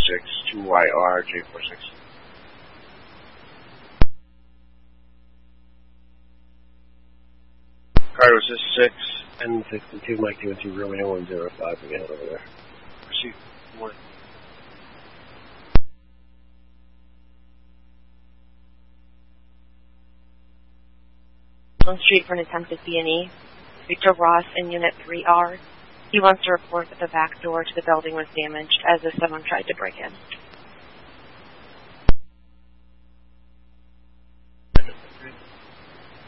2YR, J46. Carter, was this 6? N62, Mike 212, Romeo 105, we got over there. Proceed. 1. On street for an attempted B&E. Victor Ross in Unit 3R. He wants to report that the back door to the building was damaged as if someone tried to break in.